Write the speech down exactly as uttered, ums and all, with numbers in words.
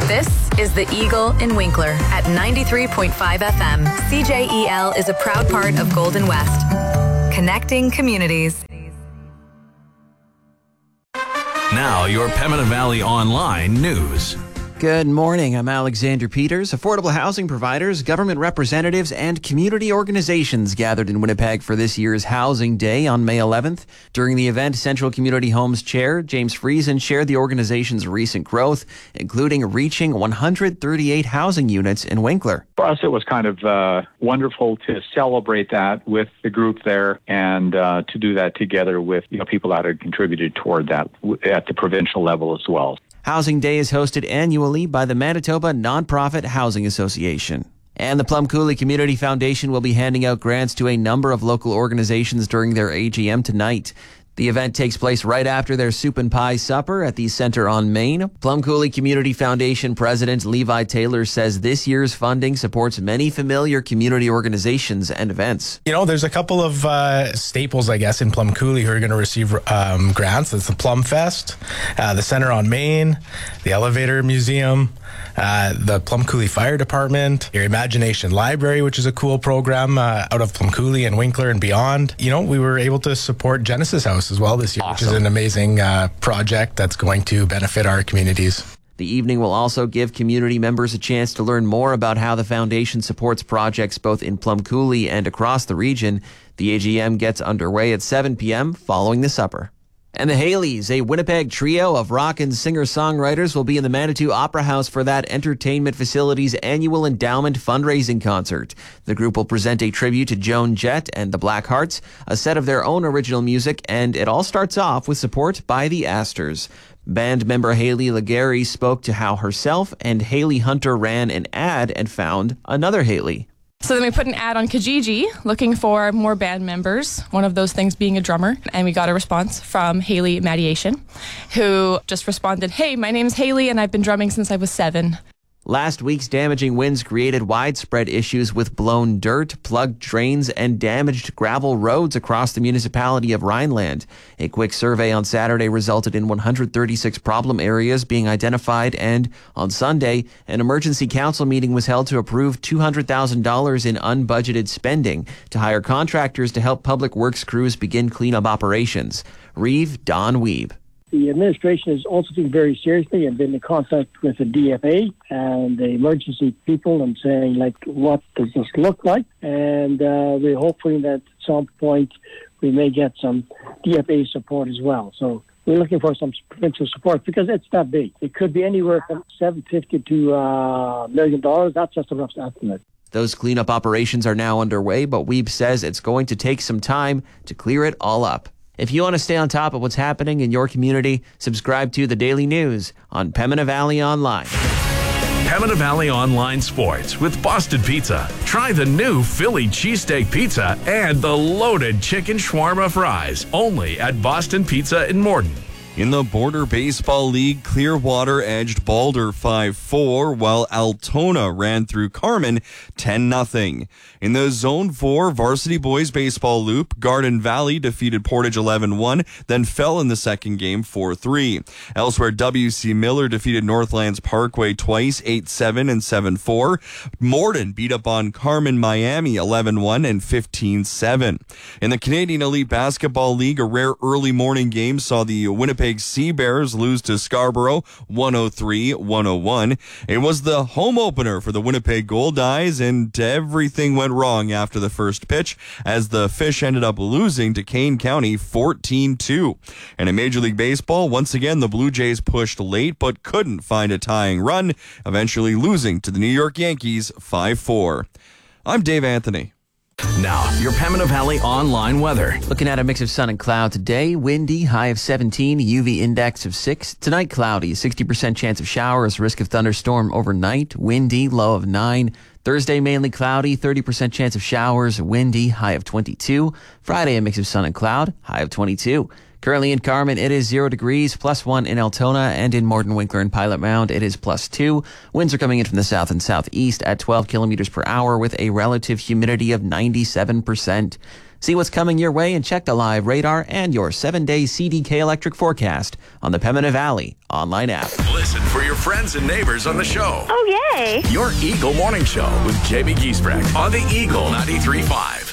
This is The Eagle in Winkler at ninety-three point five F M. C J E L is a proud part of Golden West, connecting communities. Now, your Pembina Valley Online news. Good morning. I'm Alexander Peters. Affordable housing providers, government representatives, and community organizations gathered in Winnipeg for this year's Housing Day on May eleventh. During the event, Central Community Homes Chair James Friesen shared the organization's recent growth, including reaching one hundred thirty-eight housing units in Winkler. For us, it was kind of uh, wonderful to celebrate that with the group there and uh, to do that together with you know people that had contributed toward that at the provincial level as well. Housing Day is hosted annually by the Manitoba Nonprofit Housing Association. And the Plum Coulee Community Foundation will be handing out grants to a number of local organizations during their A G M tonight. The event takes place right after their soup and pie supper at the Centre on Main. Plum Coulee Community Foundation President Levi Taylor says this year's funding supports many familiar community organizations and events. You know, there's a couple of uh, staples, I guess, in Plum Coulee who are going to receive um, grants. It's the Plum Fest, uh, the Centre on Main, the Elevator Museum, uh, the Plum Coulee Fire Department, your Imagination Library, which is a cool program uh, out of Plum Coulee and Winkler and beyond. You know, we were able to support Genesis House as well this year, awesome. Which is an amazing uh, project that's going to benefit our communities. The evening will also give community members a chance to learn more about how the foundation supports projects both in Plum Coulee and across the region. The A G M gets underway at seven p.m. following the supper. And the Haleys, a Winnipeg trio of rock and singer-songwriters, will be in the Manitou Opera House for that entertainment facility's annual endowment fundraising concert. The group will present a tribute to Joan Jett and the Blackhearts, a set of their own original music, and it all starts off with support by the Astors. Band member Haley Legary spoke to how herself and Haley Hunter ran an ad and found another Haley. So then we put an ad on Kijiji looking for more band members, one of those things being a drummer. And we got a response from Haley Mediation, who just responded, "Hey, my name's Haley and I've been drumming since I was seven." Last week's damaging winds created widespread issues with blown dirt, plugged drains, and damaged gravel roads across the municipality of Rhineland. A quick survey on Saturday resulted in one hundred thirty-six problem areas being identified, and on Sunday, an emergency council meeting was held to approve two hundred thousand dollars in unbudgeted spending to hire contractors to help public works crews begin cleanup operations. Reeve Don Weeb. The administration is also taking very seriously and been in contact with the D F A and the emergency people and saying, like, what does this look like? And uh, we're hoping that at some point we may get some D F A support as well. So we're looking for some provincial support because it's that big. It could be anywhere from seven hundred fifty thousand to a uh, million dollars. That's just a rough estimate. Those cleanup operations are now underway, but Weeb says it's going to take some time to clear it all up. If you want to stay on top of what's happening in your community, subscribe to The Daily News on Pembina Valley Online. Pembina Valley Online Sports with Boston Pizza. Try the new Philly cheesesteak pizza and the loaded chicken shawarma fries, only at Boston Pizza in Morden. In the Border Baseball League, Clearwater edged Balder five four, while Altona ran through Carman ten nothing. In the Zone four Varsity Boys Baseball Loop, Garden Valley defeated Portage eleven one, then fell in the second game four three. Elsewhere, W C Miller defeated Northlands Parkway twice, eight seven and seven four. Morden beat up on Carman Miami eleven one and fifteen seven. In the Canadian Elite Basketball League, a rare early morning game saw the Winnipeg Sea Bears lose to Scarborough one oh three to one oh one. It was the home opener for the Winnipeg Gold Eyes, and everything went wrong after the first pitch as the Fish ended up losing to Kane County fourteen two. And in Major League Baseball, once again, the Blue Jays pushed late but couldn't find a tying run, eventually losing to the New York Yankees five four. I'm Dave Anthony. Now, your Pembina Valley Online weather. Looking at a mix of sun and cloud today. Windy, high of seventeen, U V index of six. Tonight, cloudy, sixty percent chance of showers, risk of thunderstorm overnight. Windy, low of nine. Thursday, mainly cloudy, thirty percent chance of showers, windy, high of twenty-two. Friday, a mix of sun and cloud, high of twenty-two. Currently in Carmen, it is zero degrees, plus one in Altona, and in Morton, Winkler, and Pilot Mound, it is plus two. Winds are coming in from the south and southeast at twelve kilometers per hour with a relative humidity of ninety-seven percent. See what's coming your way and check the live radar and your seven-day C D K electric forecast on the Pembina Valley online app. Listen for your friends and neighbors on the show. Oh, yay! Your Eagle Morning Show with Jamie Giesbrecht on the Eagle ninety-three point five.